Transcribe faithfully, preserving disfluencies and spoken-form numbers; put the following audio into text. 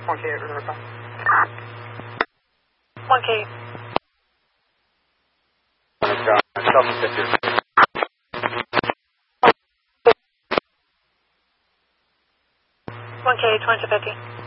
one K eight, Riverside. one K. one K, twenty to fifty.